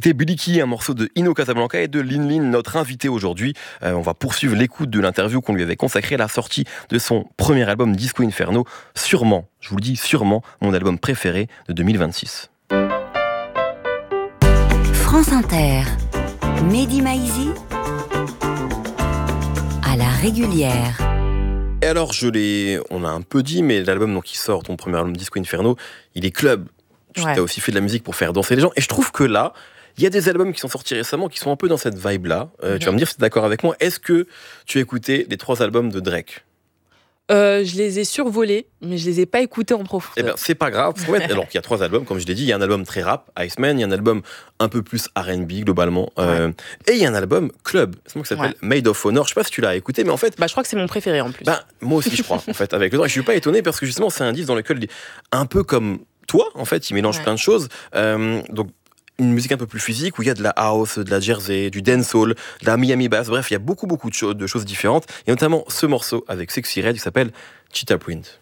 C'était Billy Key, un morceau de Ino Casablanca et de Lin Lin, notre invité aujourd'hui. On va poursuivre l'écoute de l'interview qu'on lui avait consacrée à la sortie de son premier album Disco Inferno. Sûrement, je vous le dis, sûrement mon album préféré de 2026. France Inter, Mehdi Maizi, à la régulière. Et alors, on a un peu dit, mais l'album qui sort, ton premier album Disco Inferno, il est club. Tu as aussi fait de la musique pour faire danser les gens. Et je trouve que là, il y a des albums qui sont sortis récemment qui sont un peu dans cette vibe-là. Tu vas me dire si tu es d'accord avec moi. Est-ce que tu as écouté les 3 albums de Drake ? Je les ai survolés, mais je les ai pas écoutés en profondeur. Eh ben, c'est pas grave. Alors qu'il y a 3 albums, comme je l'ai dit, il y a un album très rap, Iceman, il y a un album un peu plus R&B globalement, et il y a un album club, qui s'appelle Made of Honor. Je sais pas si tu l'as écouté, mais en fait, je crois que c'est mon préféré en plus. Moi aussi, je crois. En fait, avec le temps, et je suis pas étonné parce que justement, c'est un disque dans lequel, un peu comme toi, en fait, il mélange plein de choses. Donc une musique un peu plus physique où il y a de la house, de la jersey, du dancehall, de la Miami bass, bref, il y a beaucoup de choses différentes, et notamment ce morceau avec Sexy Red qui s'appelle Cheetah Print.